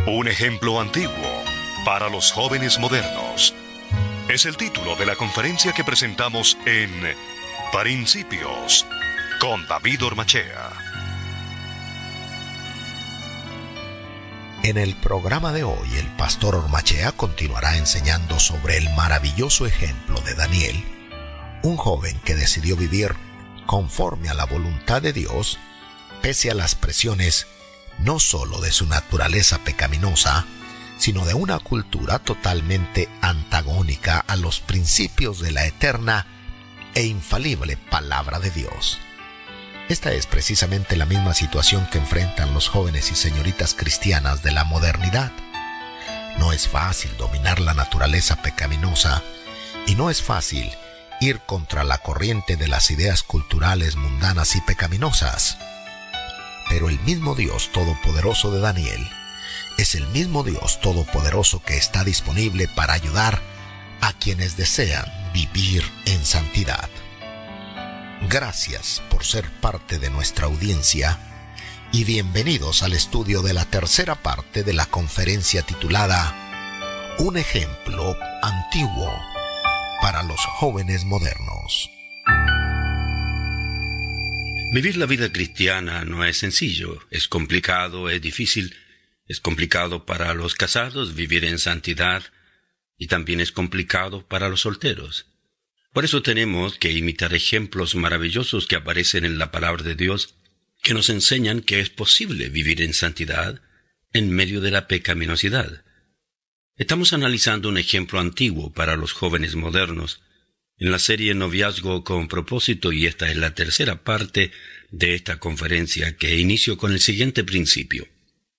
Un ejemplo antiguo para los jóvenes modernos. Es el título de la conferencia que presentamos en Principios con David Ormachea. En el programa de hoy, el pastor Ormachea continuará enseñando sobre el maravilloso ejemplo de Daniel, un joven que decidió vivir conforme a la voluntad de Dios, pese a las presiones no solo de su naturaleza pecaminosa, sino de una cultura totalmente antagónica a los principios de la eterna e infalible palabra de Dios. Esta es precisamente la misma situación que enfrentan los jóvenes y señoritas cristianas de la modernidad. No es fácil dominar la naturaleza pecaminosa y no es fácil ir contra la corriente de las ideas culturales mundanas y pecaminosas. Pero el mismo Dios Todopoderoso de Daniel es el mismo Dios Todopoderoso que está disponible para ayudar a quienes desean vivir en santidad. Gracias por ser parte de nuestra audiencia y bienvenidos al estudio de la tercera parte de la conferencia titulada Un ejemplo antiguo para los jóvenes modernos. Vivir la vida cristiana no es sencillo, es complicado, es difícil. Es complicado para los casados vivir en santidad y también es complicado para los solteros. Por eso tenemos que imitar ejemplos maravillosos que aparecen en la palabra de Dios, que nos enseñan que es posible vivir en santidad en medio de la pecaminosidad. Estamos analizando un ejemplo antiguo para los jóvenes modernos en la serie Noviazgo con propósito, y esta es la tercera parte de esta conferencia que inicio con el siguiente principio.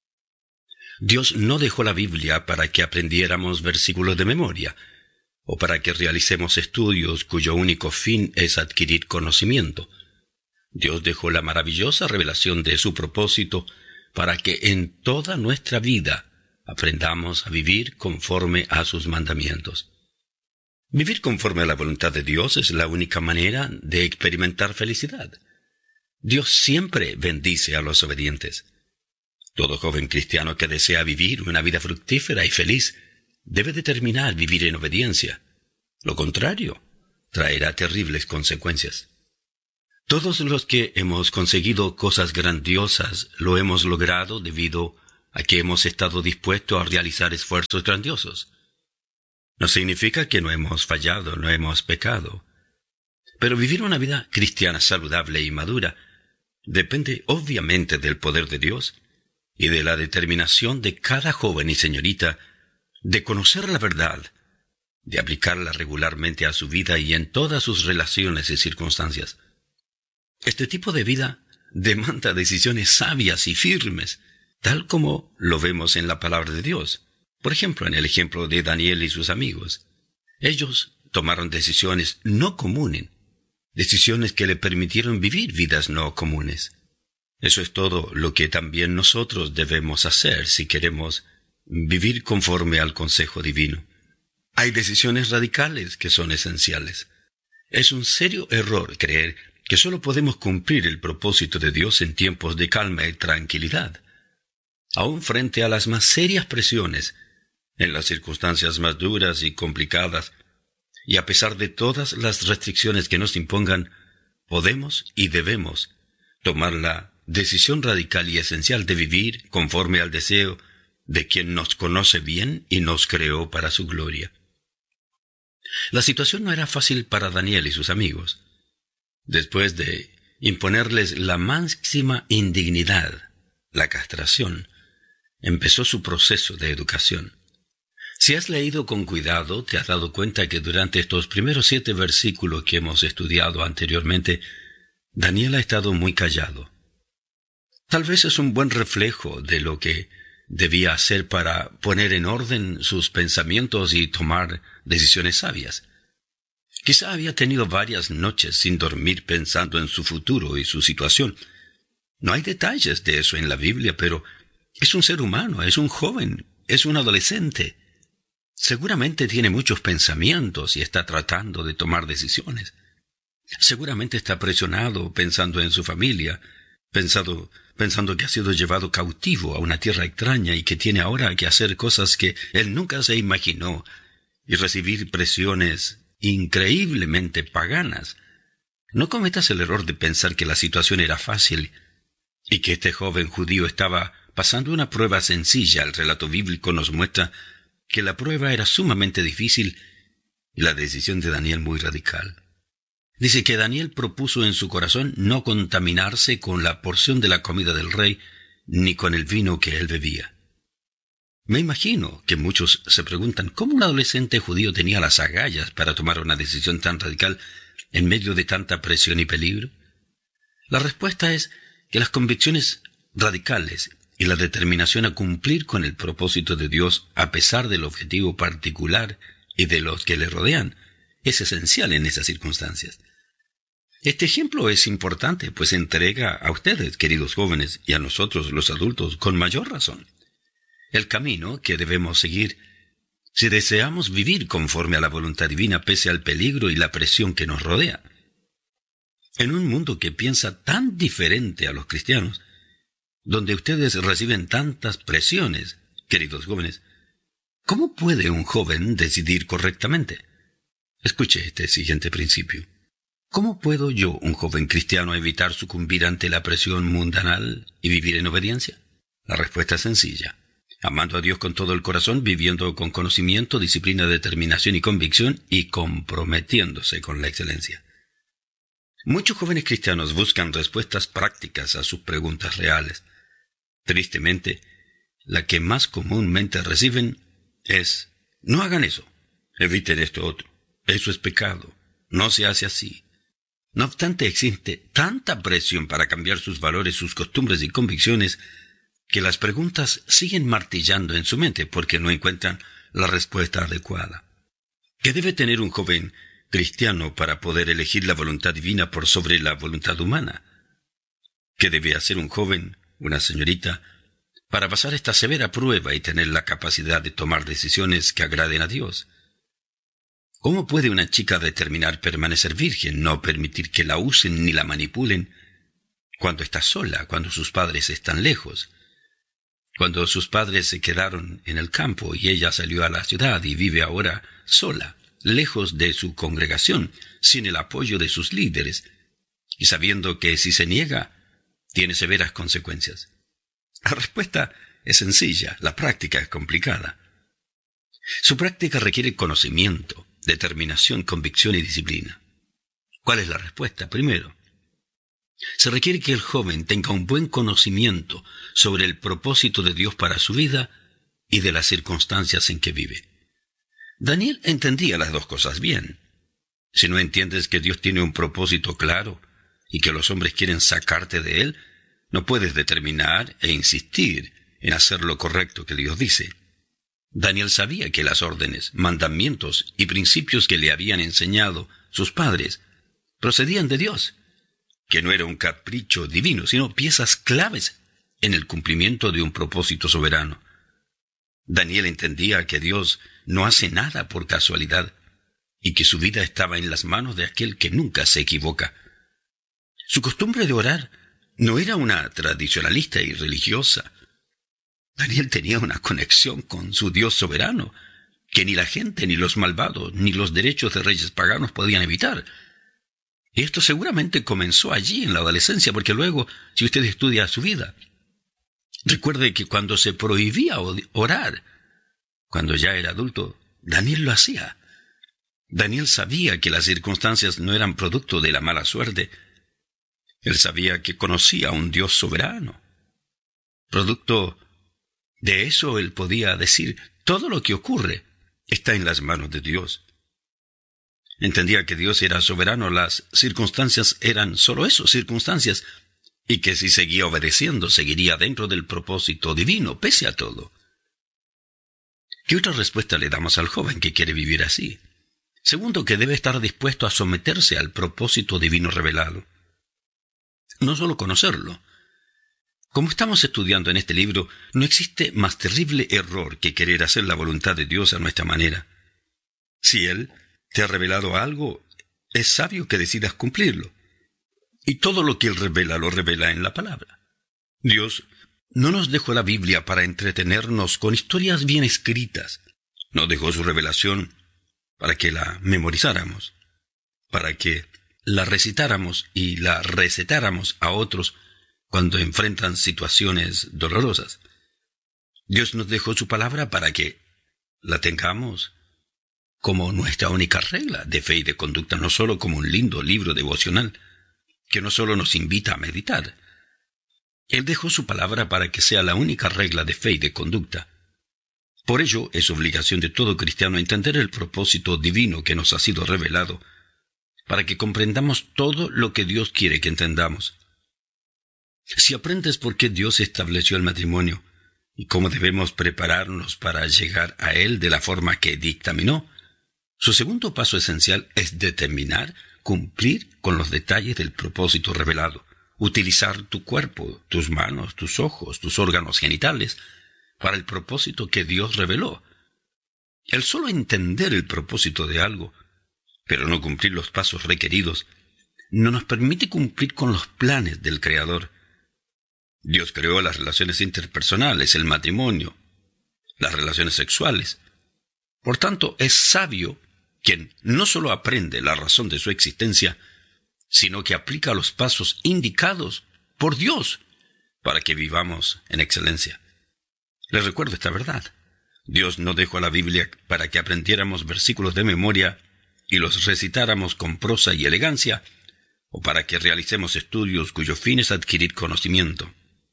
Dios no dejó la Biblia para que aprendiéramos versículos de memoria, o para que realicemos estudios cuyo único fin es adquirir conocimiento. Dios dejó la maravillosa revelación de su propósito para que en toda nuestra vida aprendamos a vivir conforme a sus mandamientos. Vivir conforme a la voluntad de Dios es la única manera de experimentar felicidad. Dios siempre bendice a los obedientes. Todo joven cristiano que desea vivir una vida fructífera y feliz debe determinar vivir en obediencia. Lo contrario traerá terribles consecuencias. Todos los que hemos conseguido cosas grandiosas lo hemos logrado debido a que hemos estado dispuestos a realizar esfuerzos grandiosos. No significa que no hemos fallado, no hemos pecado. Pero vivir una vida cristiana saludable y madura depende obviamente del poder de Dios y de la determinación de cada joven y señorita de conocer la verdad, de aplicarla regularmente a su vida y en todas sus relaciones y circunstancias. Este tipo de vida demanda decisiones sabias y firmes, tal como lo vemos en la palabra de Dios. Por ejemplo, en el ejemplo de Daniel y sus amigos. Ellos tomaron decisiones no comunes, decisiones que le permitieron vivir vidas no comunes. Eso es todo lo que también nosotros debemos hacer si queremos vivir conforme al consejo divino. Hay decisiones radicales que son esenciales. Es un serio error creer que solo podemos cumplir el propósito de Dios en tiempos de calma y tranquilidad. Aún frente a las más serias presiones, en las circunstancias más duras y complicadas, y a pesar de todas las restricciones que nos impongan, podemos y debemos tomar la decisión radical y esencial de vivir conforme al deseo de quien nos conoce bien y nos creó para su gloria. La situación no era fácil para Daniel y sus amigos. Después de imponerles la máxima indignidad, la castración, empezó su proceso de educación. Si has leído con cuidado, te has dado cuenta que durante estos primeros 7 versículos que hemos estudiado anteriormente, Daniel ha estado muy callado. Tal vez es un buen reflejo de lo que debía hacer para poner en orden sus pensamientos y tomar decisiones sabias. Quizá había tenido varias noches sin dormir pensando en su futuro y su situación. No hay detalles de eso en la Biblia, pero es un ser humano, es un joven, es un adolescente. Seguramente tiene muchos pensamientos y está tratando de tomar decisiones. Seguramente está presionado pensando en su familia, pensando que ha sido llevado cautivo a una tierra extraña y que tiene ahora que hacer cosas que él nunca se imaginó y recibir presiones increíblemente paganas. No cometas el error de pensar que la situación era fácil y que este joven judío estaba pasando una prueba sencilla. El relato bíblico nos muestra que la prueba era sumamente difícil y la decisión de Daniel muy radical. Dice que Daniel propuso en su corazón no contaminarse con la porción de la comida del rey ni con el vino que él bebía. Me imagino que muchos se preguntan cómo un adolescente judío tenía las agallas para tomar una decisión tan radical en medio de tanta presión y peligro. La respuesta es que las convicciones radicales y la determinación a cumplir con el propósito de Dios a pesar del objetivo particular y de los que le rodean es esencial en esas circunstancias. Este ejemplo es importante, pues entrega a ustedes, queridos jóvenes, y a nosotros, los adultos, con mayor razón, el camino que debemos seguir si deseamos vivir conforme a la voluntad divina pese al peligro y la presión que nos rodea. En un mundo que piensa tan diferente a los cristianos, donde ustedes reciben tantas presiones, queridos jóvenes, ¿cómo puede un joven decidir correctamente? Escuche este siguiente principio. ¿Cómo puedo yo, un joven cristiano, evitar sucumbir ante la presión mundanal y vivir en obediencia? La respuesta es sencilla. Amando a Dios con todo el corazón, viviendo con conocimiento, disciplina, determinación y convicción, y comprometiéndose con la excelencia. Muchos jóvenes cristianos buscan respuestas prácticas a sus preguntas reales. Tristemente, la que más comúnmente reciben es: no hagan eso, eviten esto otro, eso es pecado, no se hace así. No obstante, existe tanta presión para cambiar sus valores, sus costumbres y convicciones, que las preguntas siguen martillando en su mente porque no encuentran la respuesta adecuada. ¿Qué debe tener un joven cristiano para poder elegir la voluntad divina por sobre la voluntad humana? ¿Qué debe hacer un joven, una señorita, para pasar esta severa prueba y tener la capacidad de tomar decisiones que agraden a Dios? ¿Cómo puede una chica determinar permanecer virgen, no permitir que la usen ni la manipulen cuando está sola, cuando sus padres están lejos? Cuando sus padres se quedaron en el campo y ella salió a la ciudad y vive ahora sola, lejos de su congregación, sin el apoyo de sus líderes, y sabiendo que si se niega, tiene severas consecuencias. La respuesta es sencilla, la práctica es complicada. Su práctica requiere conocimiento, determinación, convicción y disciplina. ¿Cuál es la respuesta? Primero, se requiere que el joven tenga un buen conocimiento sobre el propósito de Dios para su vida y de las circunstancias en que vive. Daniel entendía las dos cosas bien. Si no entiendes que Dios tiene un propósito claro y que los hombres quieren sacarte de él, no puedes determinar e insistir en hacer lo correcto que Dios dice. Daniel sabía que las órdenes, mandamientos y principios que le habían enseñado sus padres procedían de Dios, que no era un capricho divino, sino piezas claves en el cumplimiento de un propósito soberano. Daniel entendía que Dios no hace nada por casualidad y que su vida estaba en las manos de aquel que nunca se equivoca. Su costumbre de orar no era una tradicionalista y religiosa. Daniel tenía una conexión con su Dios soberano que ni la gente, ni los malvados, ni los derechos de reyes paganos podían evitar. Y esto seguramente comenzó allí en la adolescencia, porque luego, si usted estudia su vida, recuerde que cuando se prohibía orar, cuando ya era adulto, Daniel lo hacía. Daniel sabía que las circunstancias no eran producto de la mala suerte. Él sabía que conocía a un Dios soberano. Producto de eso, él podía decir: todo lo que ocurre está en las manos de Dios. Entendía que Dios era soberano, las circunstancias eran solo eso, circunstancias, y que si seguía obedeciendo, seguiría dentro del propósito divino, pese a todo. ¿Qué otra respuesta le damos al joven que quiere vivir así? Segundo, que debe estar dispuesto a someterse al propósito divino revelado. No solo conocerlo. Como estamos estudiando en este libro, no existe más terrible error que querer hacer la voluntad de Dios a nuestra manera. Si Él te ha revelado algo, es sabio que decidas cumplirlo. Y todo lo que Él revela, lo revela en la palabra. Dios no nos dejó la Biblia para entretenernos con historias bien escritas. Nos dejó su revelación para que la memorizáramos, para que la recitáramos y la recetáramos a otros cuando enfrentan situaciones dolorosas. Dios nos dejó su palabra para que la tengamos como nuestra única regla de fe y de conducta, no solo como un lindo libro devocional, que no solo nos invita a meditar. Él dejó su palabra para que sea la única regla de fe y de conducta. Por ello, es obligación de todo cristiano entender el propósito divino que nos ha sido revelado, para que comprendamos todo lo que Dios quiere que entendamos. Si aprendes por qué Dios estableció el matrimonio y cómo debemos prepararnos para llegar a él de la forma que dictaminó, su segundo paso esencial es determinar, cumplir con los detalles del propósito revelado, utilizar tu cuerpo, tus manos, tus ojos, tus órganos genitales, para el propósito que Dios reveló. El solo entender el propósito de algo, pero no cumplir los pasos requeridos, no nos permite cumplir con los planes del Creador. Dios creó las relaciones interpersonales, el matrimonio, las relaciones sexuales. Por tanto, es sabio quien no solo aprende la razón de su existencia, sino que aplica los pasos indicados por Dios para que vivamos en excelencia. Les recuerdo esta verdad. Dios no dejó la Biblia para que aprendiéramos versículos de memoria y los recitáramos con prosa y elegancia, o para que realicemos estudios cuyo fin es adquirir conocimiento.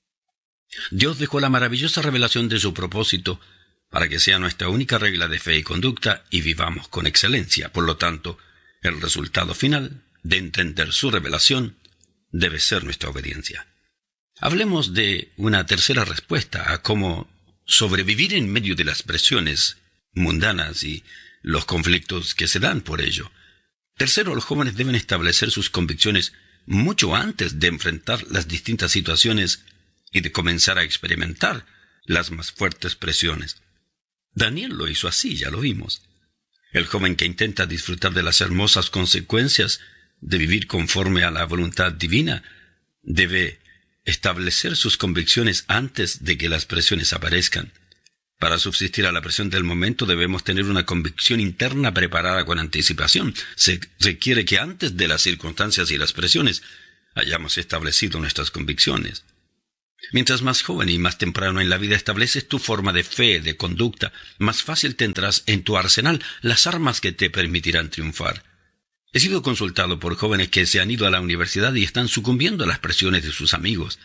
Dios dejó la maravillosa revelación de su propósito para que sea nuestra única regla de fe y conducta y vivamos con excelencia. Por lo tanto, el resultado final de entender su revelación debe ser nuestra obediencia. Hablemos de una tercera respuesta a cómo sobrevivir en medio de las presiones mundanas y los conflictos que se dan por ello. Tercero, los jóvenes deben establecer sus convicciones mucho antes de enfrentar las distintas situaciones y de comenzar a experimentar las más fuertes presiones. Daniel lo hizo así, ya lo vimos. El joven que intenta disfrutar de las hermosas consecuencias de vivir conforme a la voluntad divina debe establecer sus convicciones antes de que las presiones aparezcan. Para subsistir a la presión del momento debemos tener una convicción interna preparada con anticipación. Se requiere que antes de las circunstancias y las presiones hayamos establecido nuestras convicciones. Mientras más joven y más temprano en la vida estableces tu forma de fe, de conducta, más fácil tendrás en tu arsenal las armas que te permitirán triunfar. He sido consultado por jóvenes que se han ido a la universidad y están sucumbiendo a las presiones de sus amigos.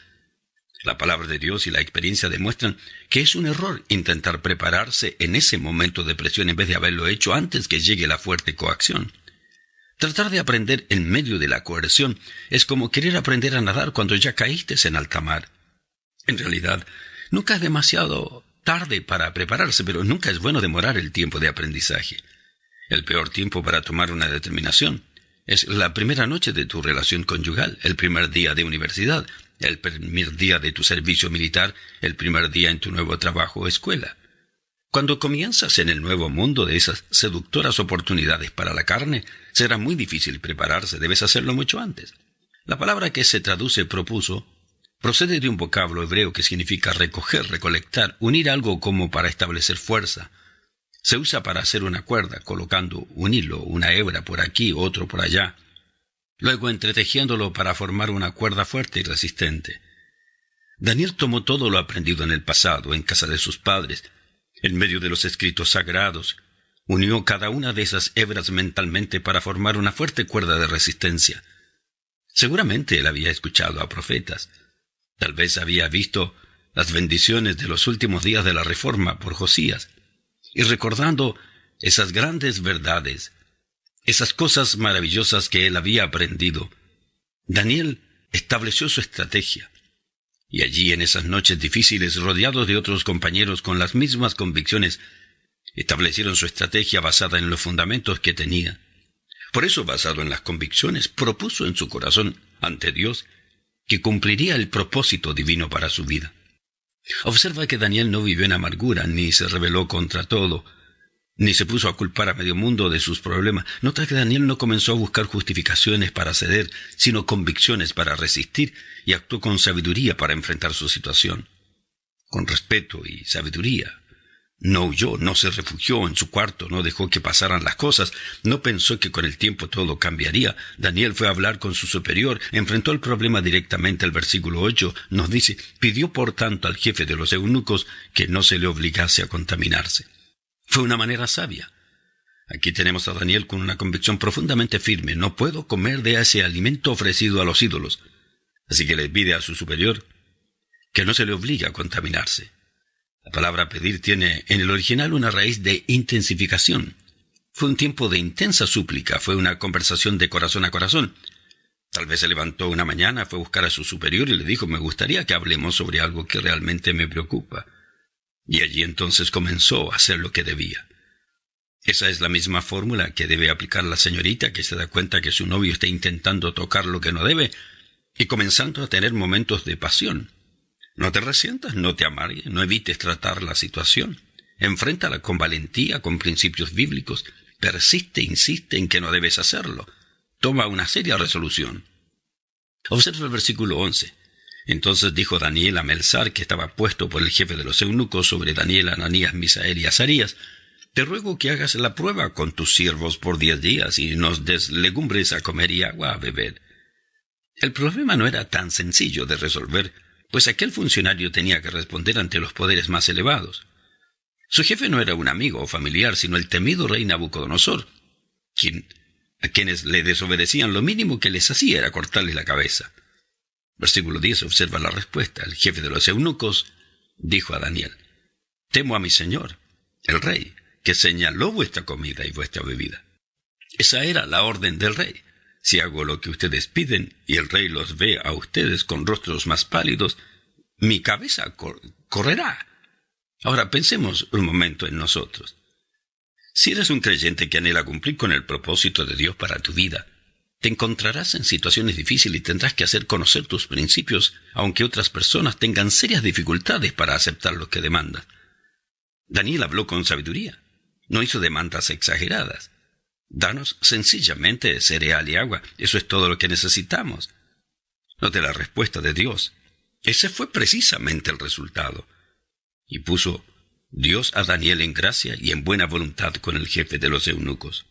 La palabra de Dios y la experiencia demuestran que es un error intentar prepararse en ese momento de presión en vez de haberlo hecho antes que llegue la fuerte coacción. Tratar de aprender en medio de la coerción es como querer aprender a nadar cuando ya caíste en alta mar. En realidad, nunca es demasiado tarde para prepararse, pero nunca es bueno demorar el tiempo de aprendizaje. El peor tiempo para tomar una determinación es la primera noche de tu relación conyugal, el primer día de universidad, el primer día de tu servicio militar, el primer día en tu nuevo trabajo o escuela. Cuando comienzas en el nuevo mundo de esas seductoras oportunidades para la carne, será muy difícil prepararse, debes hacerlo mucho antes. La palabra que se traduce propuso procede de un vocablo hebreo que significa recoger, recolectar, unir algo como para establecer fuerza. Se usa para hacer una cuerda, colocando un hilo, una hebra por aquí, otro por allá. Luego entretejiéndolo para formar una cuerda fuerte y resistente. Daniel tomó todo lo aprendido en el pasado, en casa de sus padres, en medio de los escritos sagrados, unió cada una de esas hebras mentalmente para formar una fuerte cuerda de resistencia. Seguramente él había escuchado a profetas. Tal vez había visto las bendiciones de los últimos días de la Reforma por Josías, y recordando esas grandes verdades, esas cosas maravillosas que él había aprendido, Daniel estableció su estrategia. Y allí, en esas noches difíciles, rodeados de otros compañeros con las mismas convicciones, establecieron su estrategia basada en los fundamentos que tenía. Por eso, basado en las convicciones, propuso en su corazón ante Dios que cumpliría el propósito divino para su vida. Observa que Daniel no vivió en amargura ni se rebeló contra todo. ni se puso a culpar a medio mundo de sus problemas. Nota que Daniel no comenzó a buscar justificaciones para ceder, sino convicciones para resistir, y actuó con sabiduría para enfrentar su situación. Con respeto y sabiduría. No huyó, no se refugió en su cuarto, no dejó que pasaran las cosas, no pensó que con el tiempo todo cambiaría. Daniel fue a hablar con su superior, enfrentó el problema directamente. El versículo 8 nos dice: pidió por tanto al jefe de los eunucos que no se le obligase a contaminarse. Fue una manera sabia. Aquí tenemos a Daniel con una convicción profundamente firme: no puedo comer de ese alimento ofrecido a los ídolos. Así que le pide a su superior que no se le obligue a contaminarse. La palabra pedir tiene en el original una raíz de intensificación. Fue un tiempo de intensa súplica, fue una conversación de corazón a corazón. Tal vez se levantó una mañana, fue a buscar a su superior y le dijo: me gustaría que hablemos sobre algo que realmente me preocupa. Y allí entonces comenzó a hacer lo que debía. Esa es la misma fórmula que debe aplicar la señorita que se da cuenta que su novio está intentando tocar lo que no debe y comenzando a tener momentos de pasión. No te resientas, no te amargues, no evites tratar la situación. Enfréntala con valentía, con principios bíblicos. Persiste, insiste en que no debes hacerlo. Toma una seria resolución. Observa el versículo 11. Entonces dijo Daniel a Melzar, que estaba puesto por el jefe de los eunucos sobre Daniel, Ananías, Misael y Azarías: te ruego que hagas la prueba con tus siervos por 10 días y nos des legumbres a comer y agua a beber. El problema no era tan sencillo de resolver, pues aquel funcionario tenía que responder ante los poderes más elevados. Su jefe no era un amigo o familiar, sino el temido rey Nabucodonosor, a quienes le desobedecían lo mínimo que les hacía era cortarles la cabeza. Versículo 10 observa la respuesta. El jefe de los eunucos dijo a Daniel: temo a mi señor, el rey, que señaló vuestra comida y vuestra bebida. Esa era la orden del rey. Si hago lo que ustedes piden y el rey los ve a ustedes con rostros más pálidos, mi cabeza correrá. Ahora pensemos un momento en nosotros. Si eres un creyente que anhela cumplir con el propósito de Dios para tu vida, te encontrarás en situaciones difíciles y tendrás que hacer conocer tus principios, aunque otras personas tengan serias dificultades para aceptar lo que demandas. Daniel habló con sabiduría. No hizo demandas exageradas. Danos sencillamente cereal y agua. Eso es todo lo que necesitamos. Note la respuesta de Dios. Ese fue precisamente el resultado. Y puso Dios a Daniel en gracia y en buena voluntad con el jefe de los eunucos.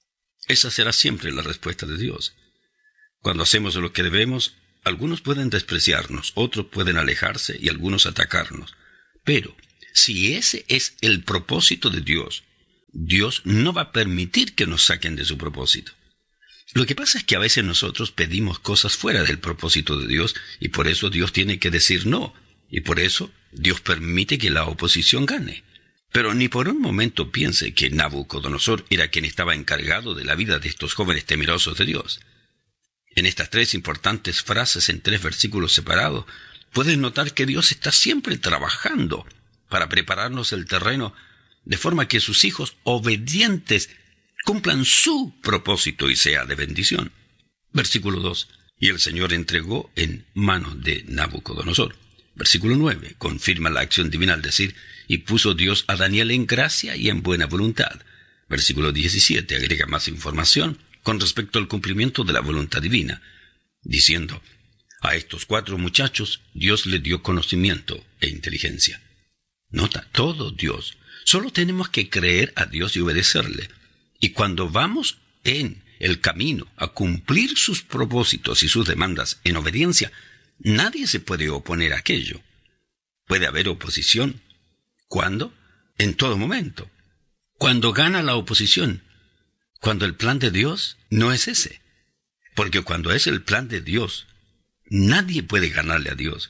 Esa será siempre la respuesta de Dios. Cuando hacemos lo que debemos, algunos pueden despreciarnos, otros pueden alejarse y algunos atacarnos. Pero si ese es el propósito de Dios, Dios no va a permitir que nos saquen de su propósito. Lo que pasa es que a veces nosotros pedimos cosas fuera del propósito de Dios y por eso Dios tiene que decir no. Y por eso Dios permite que la oposición gane. Pero ni por un momento piense que Nabucodonosor era quien estaba encargado de la vida de estos jóvenes temerosos de Dios. En estas 3 importantes frases en 3 versículos separados, puedes notar que Dios está siempre trabajando para prepararnos el terreno de forma que sus hijos obedientes cumplan su propósito y sea de bendición. Versículo 2. Y el Señor entregó en manos de Nabucodonosor. Versículo 9. Confirma la acción divina al decir: y puso Dios a Daniel en gracia y en buena voluntad. Versículo 17. Agrega más información con respecto al cumplimiento de la voluntad divina, diciendo: a estos 4 muchachos Dios les dio conocimiento e inteligencia. Nota, todo Dios. Solo tenemos que creer a Dios y obedecerle. Y cuando vamos en el camino a cumplir sus propósitos y sus demandas en obediencia, nadie se puede oponer a aquello. Puede haber oposición. ¿Cuándo? En todo momento. Cuando gana la oposición. Cuando el plan de Dios no es ese. Porque cuando es el plan de Dios, nadie puede ganarle a Dios.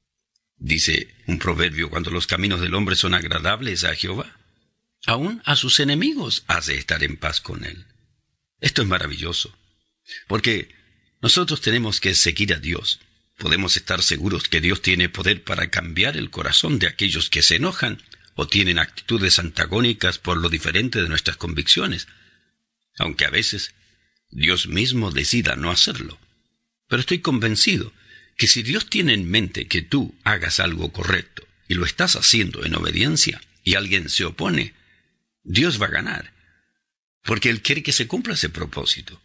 Dice un proverbio: cuando los caminos del hombre son agradables a Jehová, aún a sus enemigos hace estar en paz con él. Esto es maravilloso, porque nosotros tenemos que seguir a Dios. Podemos estar seguros que Dios tiene poder para cambiar el corazón de aquellos que se enojan o tienen actitudes antagónicas por lo diferente de nuestras convicciones, aunque a veces Dios mismo decida no hacerlo. Pero estoy convencido que si Dios tiene en mente que tú hagas algo correcto y lo estás haciendo en obediencia y alguien se opone, Dios va a ganar, porque Él quiere que se cumpla ese propósito.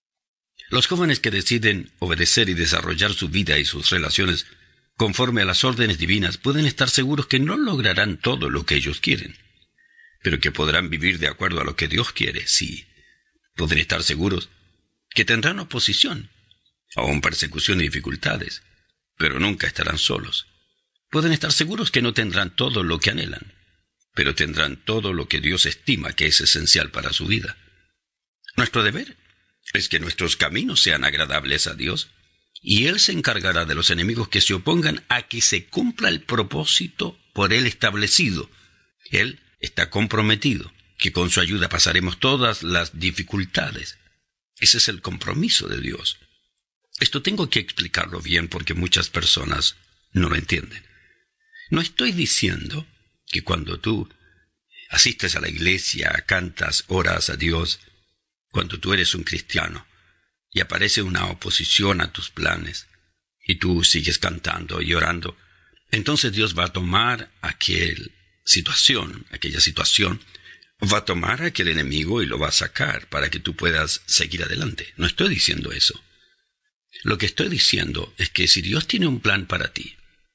Los jóvenes que deciden obedecer y desarrollar su vida y sus relaciones conforme a las órdenes divinas pueden estar seguros que no lograrán todo lo que ellos quieren, pero que podrán vivir de acuerdo a lo que Dios quiere, sí. Pueden estar seguros que tendrán oposición, aún persecución y dificultades, pero nunca estarán solos. Pueden estar seguros que no tendrán todo lo que anhelan, pero tendrán todo lo que Dios estima que es esencial para su vida. Nuestro deber es que nuestros caminos sean agradables a Dios, y Él se encargará de los enemigos que se opongan a que se cumpla el propósito por Él establecido. Él está comprometido, que con su ayuda pasaremos todas las dificultades. Ese es el compromiso de Dios. Esto tengo que explicarlo bien porque muchas personas no lo entienden. No estoy diciendo que cuando tú asistes a la iglesia, cantas, oras a Dios, cuando tú eres un cristiano y aparece una oposición a tus planes y tú sigues cantando y orando, entonces Dios va a tomar aquella situación, va a tomar a aquel enemigo y lo va a sacar para que tú puedas seguir adelante. No estoy diciendo eso. Lo que estoy diciendo es que si Dios tiene un plan para ti,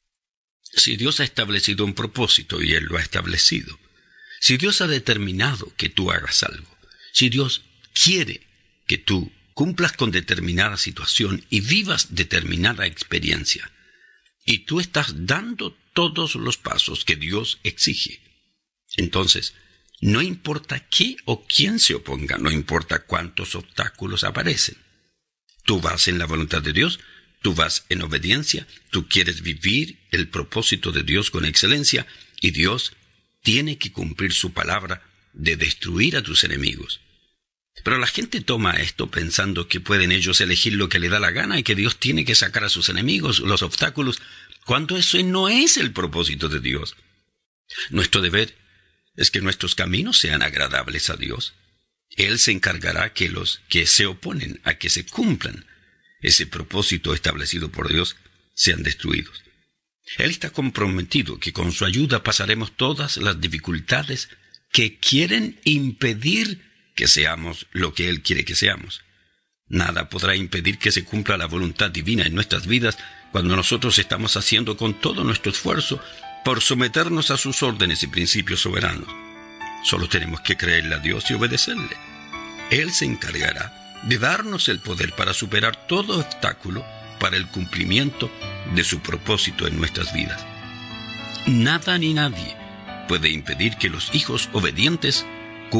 si Dios ha establecido un propósito y Él lo ha establecido, si Dios ha determinado que tú hagas algo, si Dios quiere que tú cumplas con determinada situación y vivas determinada experiencia, y tú estás dando todos los pasos que Dios exige, entonces no importa qué o quién se oponga, no importa cuántos obstáculos aparecen. Tú vas en la voluntad de Dios, tú vas en obediencia, tú quieres vivir el propósito de Dios con excelencia, y Dios tiene que cumplir su palabra de destruir a tus enemigos. Pero la gente toma esto pensando que pueden ellos elegir lo que le da la gana y que Dios tiene que sacar a sus enemigos, los obstáculos, cuando eso no es el propósito de Dios. Nuestro deber es que nuestros caminos sean agradables a Dios. Él se encargará que los que se oponen a que se cumplan ese propósito establecido por Dios sean destruidos. Él está comprometido que con su ayuda pasaremos todas las dificultades que quieren impedir que seamos lo que Él quiere que seamos. Nada podrá impedir que se cumpla la voluntad divina en nuestras vidas cuando nosotros estamos haciendo con todo nuestro esfuerzo por someternos a sus órdenes y principios soberanos. Solo tenemos que creerle a Dios y obedecerle. Él se encargará de darnos el poder para superar todo obstáculo para el cumplimiento de su propósito en nuestras vidas. Nada ni nadie puede impedir que los hijos obedientes